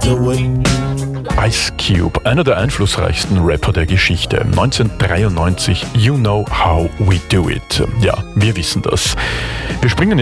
do it. Ice Cube, einer der einflussreichsten Rapper der Geschichte. 1993, You Know How We Do It. Ja, wir wissen das. Wir springen